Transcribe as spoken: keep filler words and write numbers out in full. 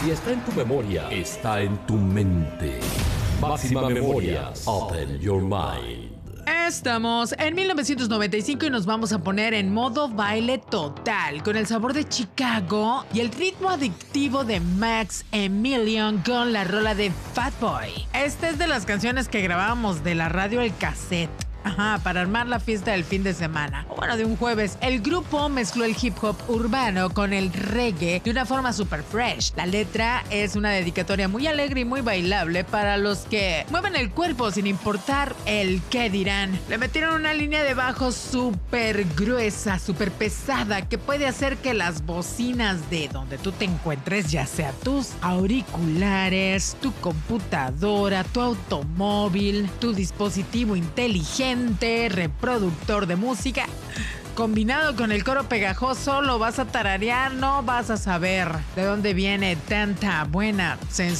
Si está en tu memoria, está en tu mente. Máxima Memorias. Open your mind. Estamos en mil novecientos noventa y cinco y nos vamos a poner en modo baile total, con el sabor de Chicago y el ritmo adictivo de Max Emilion con la rola de Fatboy. Esta es de las canciones que grabábamos de la radio El Cassette. Ajá, para armar la fiesta del fin de semana. O bueno, de un jueves. El grupo mezcló el hip hop urbano con el reggae de una forma super fresh. La letra es una dedicatoria muy alegre y muy bailable para los que mueven el cuerpo sin importar el qué dirán. Le metieron una línea de bajo súper gruesa, súper pesada, que puede hacer que las bocinas de donde tú te encuentres, ya sea tus auriculares, tu computadora, tu automóvil, tu dispositivo inteligente, reproductor de música, combinado con el coro pegajoso, lo vas a tararear, no vas a saber de dónde viene tanta buena sensación.